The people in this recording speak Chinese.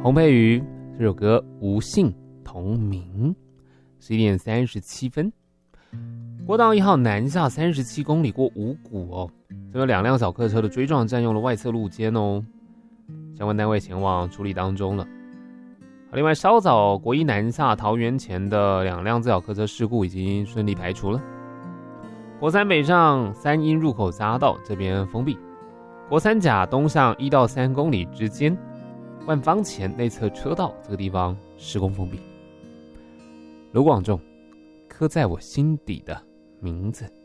洪佩瑜这首歌无姓同名，11点37分。国道1号南下37公里过五股哦，这个2辆小客车的追撞占用了外侧路肩哦，相关单位前往处理当中了。另外，稍早国一南下桃园前的2辆自小客车事故已经顺利排除了。国三北上三阴入口匝道这边封闭，国三甲东向1到3公里之间，万方前内侧车道这个地方施工封闭。卢广仲，刻在我心底的名字。